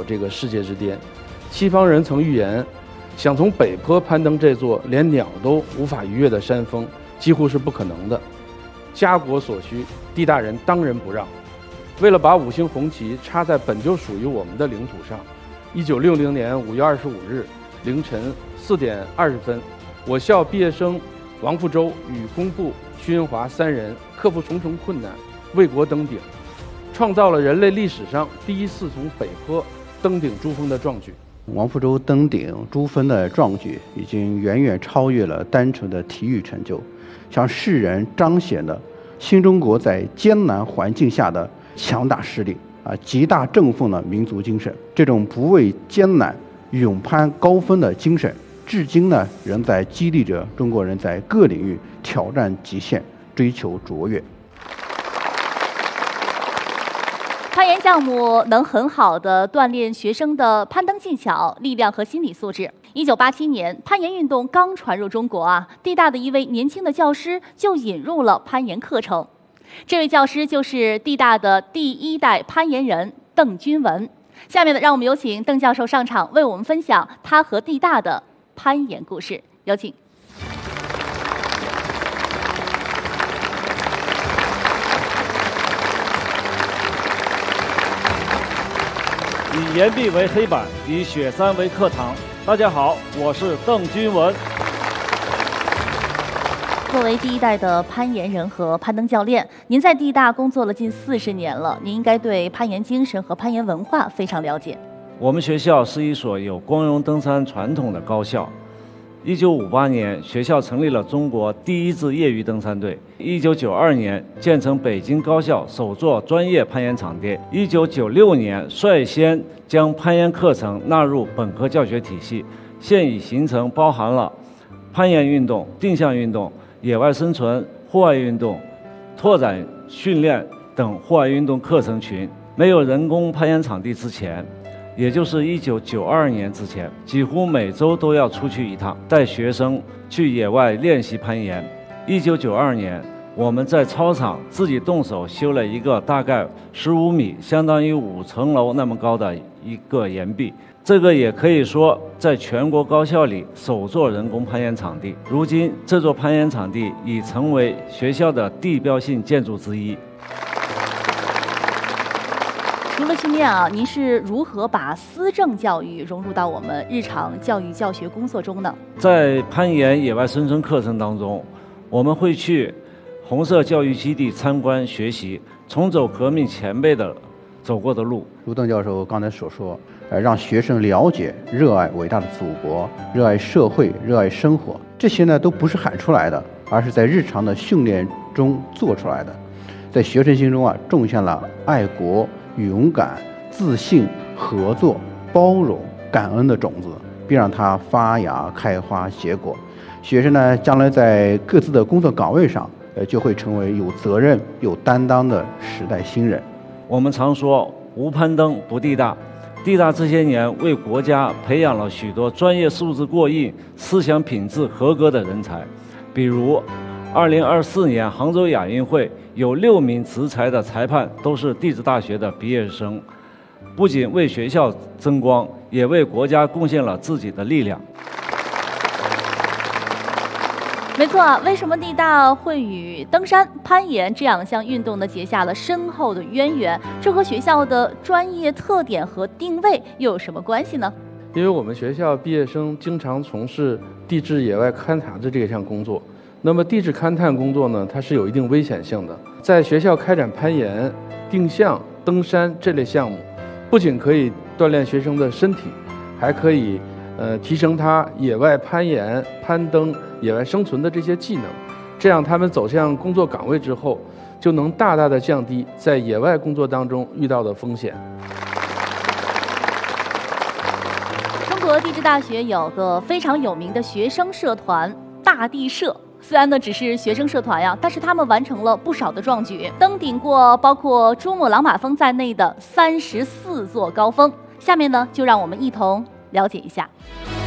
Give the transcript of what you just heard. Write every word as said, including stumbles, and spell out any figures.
过这个世界之巅。西方人曾预言，想从北坡攀登这座连鸟都无法逾越的山峰，几乎是不可能的。家国所需，地大人当仁不让。为了把五星红旗插在本就属于我们的领土上，一九六零年五月二十五日凌晨四点二十分，我校毕业生王富洲与工部、徐云华三人克服重重困难，为国登顶，创造了人类历史上第一次从北坡登顶珠峰的壮举。 王富洲登顶珠峰的壮举已经远远超越了单纯的体育成就，向世人彰显了新中国在艰难环境下的强大实力啊，极大振奋了民族精神。这种不畏艰难、勇攀高峰的精神，至今呢仍在激励着中国人在各领域挑战极限，追求卓越。 攀岩项目能很好地锻炼学生的攀登技巧、力量和心理素质。一九八七年，攀岩运动刚传入中国啊，地大的一位年轻的教师就引入了攀岩课程。这位教师就是地大的第一代攀岩人邓君文。下面呢，让我们有请邓教授上场，为我们分享他和地大的攀岩故事。有请。 以岩壁为黑板，以雪山为课堂。大家好，我是邓君文。 作为第一代的攀岩人和攀登教练，您在地大工作了近四十年了，您应该对攀岩精神和攀岩文化非常了解。 我们学校是一所有光荣登山传统的高校。一九五八年，学校成立了中国第一支业余登山队。一九九二年，建成北京高校首座专业攀岩场地。一九九六年，率先将攀岩课程纳入本科教学体系，现已形成包含了攀岩运动、定向运动、野外生存、户外运动、拓展训练等户外运动课程群。没有人工攀岩场地之前，也就是一九九二年之前，几乎每周都要出去一趟，带学生去野外练习攀岩。一九九二年，我们在操场自己动手修了一个大概十五米，相当于五层楼那么高的一个岩壁。这个也可以说在全国高校里首座人工攀岩场地。如今，这座攀岩场地已成为学校的地标性建筑之一。 除了训练啊，您是如何把思政教育融入到我们日常教育教学工作中呢？ 在攀岩野外生存课程当中，我们会去红色教育基地参观学习，重走革命前辈的走过的路。 如邓教授刚才所说，呃，让学生了解、热爱伟大的祖国、热爱社会、热爱生活，这些呢都不是喊出来的，而是在日常的训练中做出来的，在学生心中啊种下了爱国、勇敢、自信、合作、包容、感恩的种子，并让它发芽、开花、结果。学生呢，将来在各自的工作岗位上，呃，就会成为有责任、有担当的时代新人。 我们常说无攀登不地大，地大这些年为国家培养了许多专业素质过硬、思想品质合格的人才，比如二零二四年杭州亚运会有六名执裁的裁判都是地质大学的毕业生，不仅为学校争光，也为国家贡献了自己的力量。 没错啊，为什么地大会与登山、攀岩这两项运动呢结下了深厚的渊源？这和学校的专业特点和定位又有什么关系呢？ 因为我们学校毕业生经常从事地质野外勘察的这项工作。那么地质勘探工作呢，它是有一定危险性的。在学校开展攀岩、定向、登山这类项目，不仅可以锻炼学生的身体，还可以呃提升他野外攀岩、攀登、野外生存的这些技能。这样他们走向工作岗位之后，就能大大的降低在野外工作当中遇到的风险。 中国地质大学有个非常有名的学生社团大地社。虽然呢只是学生社团呀，但是他们完成了不少的壮举，登顶过包括珠穆朗玛峰在内的三十四座高峰。下面呢，就让我们一同了解一下。